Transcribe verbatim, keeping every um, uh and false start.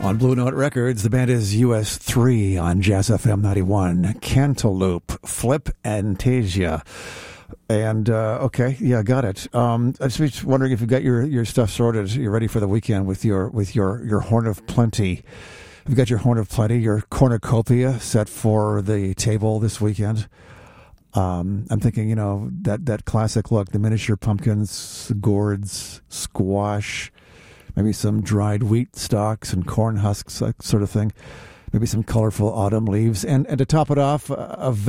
On Blue Note Records, the band is U S three on Jazz F M ninety-one. Cantaloupe, Flip Antasia. And, uh, okay, yeah, got it. Um, I was just wondering if you got your, your stuff sorted. You're ready for the weekend with your with your, your Horn of Plenty. You've got your Horn of Plenty, your cornucopia set for the table this weekend. Um, I'm thinking, you know, that, that classic look, the miniature pumpkins, gourds, squash, maybe some dried wheat stalks and corn husks, that sort of thing. Maybe some colorful autumn leaves. And, and to top it off, a